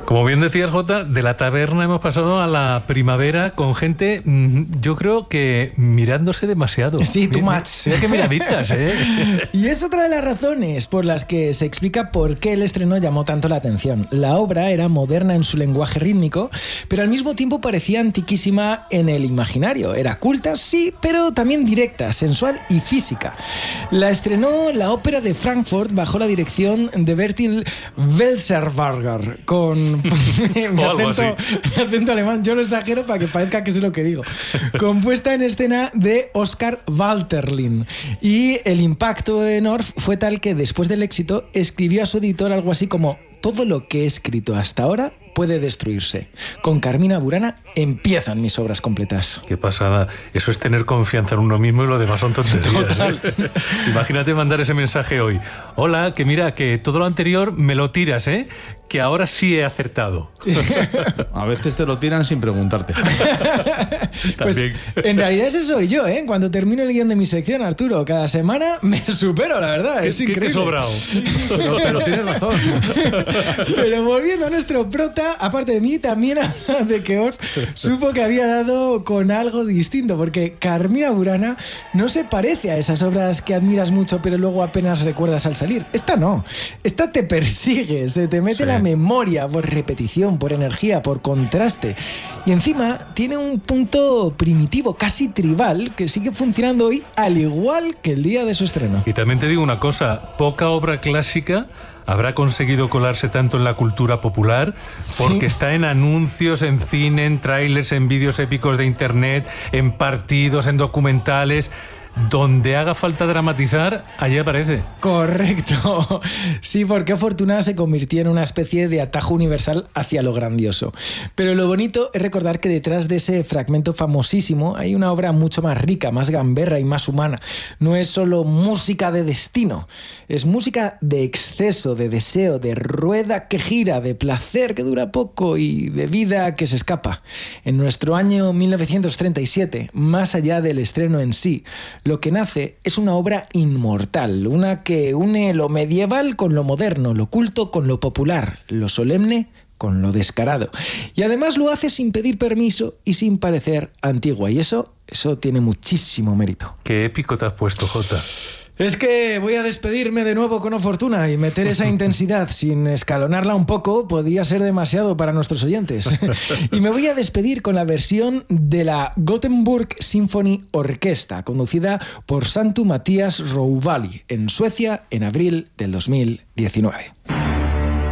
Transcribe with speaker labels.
Speaker 1: Como bien decías, Jota, de la taberna hemos pasado a la primavera con gente, yo creo que mirándose demasiado.
Speaker 2: Sí, too much.
Speaker 1: Mira qué miraditas, ¿eh?
Speaker 2: Y es otra de las razones por las que se explica por qué el estreno llamó tanto la atención. La obra era moderna en su lenguaje rítmico, pero al mismo tiempo parecía antiquísima en el imaginario. Era culta, sí, pero también directa, sensual y física. La estrenó la Ópera de Frankfurt bajo la dirección de Bertil Welserberger, con mi acento alemán, yo lo exagero para que parezca que sé lo que digo. Compuesta en escena de Oskar Walterlin. Y el impacto en Orff fue tal que después del éxito escribió a su editor algo así como: todo lo que he escrito hasta ahora puede destruirse. Con Carmina Burana empiezan mis obras completas.
Speaker 1: Qué pasada. Eso es tener confianza en uno mismo y lo demás son tonterías.
Speaker 2: Total.
Speaker 1: Imagínate mandar ese mensaje hoy. Hola, que mira, que todo lo anterior me lo tiras, ¿eh? Que ahora sí he acertado.
Speaker 3: A veces te lo tiran sin preguntarte.
Speaker 2: Pues en realidad ese soy yo, ¿eh? Cuando termino el guión de mi sección, Arturo, cada semana me supero, la verdad. Es increíble.
Speaker 1: Qué sobrado.
Speaker 3: Pero tienes razón.
Speaker 2: Pero volviendo a nuestro prota, aparte de mí, también habla de que Orff supo que había dado con algo distinto, porque Carmina Burana no se parece a esas obras que admiras mucho pero luego apenas recuerdas al salir. Esta no. Esta te persigue, se te mete la memoria por repetición, por energía, por contraste. Y encima tiene un punto primitivo, casi tribal, que sigue funcionando hoy al igual que el día de su estreno.
Speaker 1: Y también te digo una cosa, poca obra clásica habrá conseguido colarse tanto en la cultura popular, porque está en anuncios, en cine, en trailers, en vídeos épicos de internet, en partidos, en documentales. Donde haga falta dramatizar, allí aparece.
Speaker 2: Correcto. Sí, porque Fortuna se convirtió en una especie de atajo universal hacia lo grandioso. Pero lo bonito es recordar que detrás de ese fragmento famosísimo hay una obra mucho más rica, más gamberra y más humana. No es solo música de destino, es música de exceso, de deseo, de rueda que gira, de placer que dura poco y de vida que se escapa. En nuestro año 1937, más allá del estreno en sí, lo que nace es una obra inmortal, una que une lo medieval con lo moderno, lo culto con lo popular, lo solemne con lo descarado. Y además lo hace sin pedir permiso y sin parecer antigua. Y eso tiene muchísimo mérito.
Speaker 1: Qué épico te has puesto, Jota.
Speaker 2: Es que voy a despedirme de nuevo con O Fortuna y meter esa intensidad sin escalonarla un poco podía ser demasiado para nuestros oyentes. Y me voy a despedir con la versión de la Gothenburg Symphony Orquesta, conducida por Santu Mattias Rouvali en Suecia en abril del 2019.